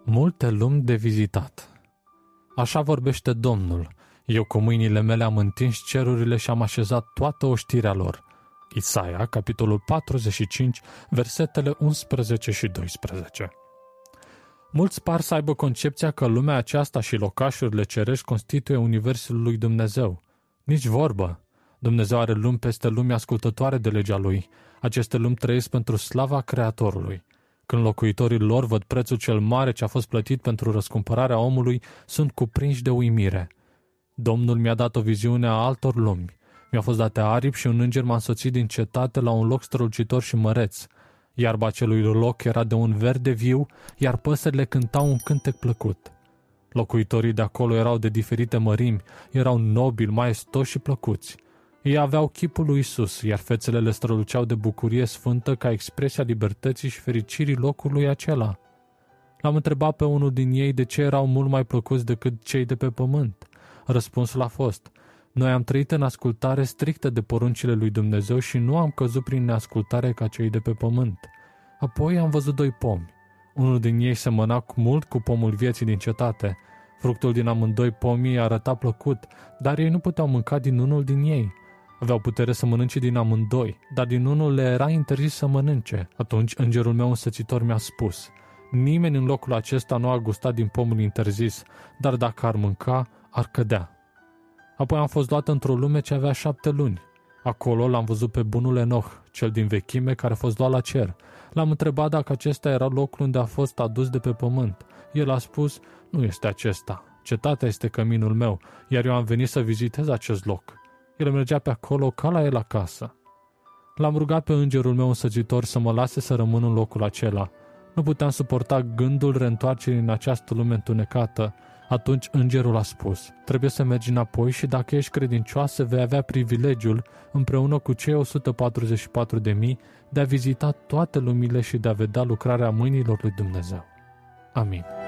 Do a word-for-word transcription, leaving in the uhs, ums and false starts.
Multe lumi de vizitat. Așa vorbește Domnul. Eu cu mâinile mele am întins cerurile și am așezat toată oștirea lor. Isaia, capitolul patruzeci și cinci, versetele unsprezece și doisprezece. Mulți par să aibă concepția că lumea aceasta și locașurile cerești constituie universul lui Dumnezeu. Nici vorbă. Dumnezeu are lumi peste lumi ascultătoare de legea Lui. Aceste lumi trăiesc pentru slava Creatorului. Când locuitorii lor văd prețul cel mare ce a fost plătit pentru răscumpărarea omului, sunt cuprinși de uimire. Domnul mi-a dat o viziune a altor lumi. Mi-a fost date aripi și un înger m-a însoțit din cetate la un loc strălucitor și măreț. Iarba acelui loc era de un verde viu, iar păsările cântau un cântec plăcut. Locuitorii de acolo erau de diferite mărimi, erau nobili, maestoși și plăcuți. Ei aveau chipul lui Isus, iar fețele le străluceau de bucurie sfântă ca expresia libertății și fericirii locului acela. L-am întrebat pe unul din ei de ce erau mult mai plăcuți decât cei de pe pământ. Răspunsul a fost: noi am trăit în ascultare strictă de poruncile lui Dumnezeu și nu am căzut prin neascultare ca cei de pe pământ. Apoi am văzut doi pomi. Unul din ei semăna mult cu pomul vieții din cetate. Fructul din amândoi pomii arăta plăcut, dar ei nu puteau mânca din unul din ei. Aveau putere să mănânce din amândoi, dar din unul le era interzis să mănânce. Atunci îngerul meu însățitor mi-a spus: nimeni în locul acesta nu a gustat din pomul interzis, dar dacă ar mânca, ar cădea. Apoi am fost luat într-o lume ce avea șapte luni. Acolo l-am văzut pe bunul Enoch, cel din vechime care a fost luat la cer. L-am întrebat dacă acesta era locul unde a fost adus de pe pământ. El a spus: nu este acesta. Cetatea este căminul meu, iar eu am venit să vizitez acest loc. El mergea pe acolo ca la el acasă. L-am rugat pe îngerul meu însățitor să mă lase să rămân în locul acela. Nu puteam suporta gândul reîntoarcerii în această lume întunecată. Atunci îngerul a spus: trebuie să mergi înapoi și dacă ești credincioasă vei avea privilegiul, împreună cu cei o sută patruzeci și patru de mii, de a vizita toate lumile și de a vedea lucrarea mâinilor lui Dumnezeu. Amin.